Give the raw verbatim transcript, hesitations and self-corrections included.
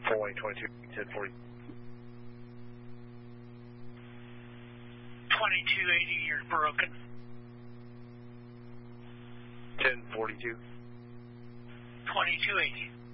four twenty-two, ten forty. twenty-two eighty, you're broken. ten forty-two. twenty-two eighty.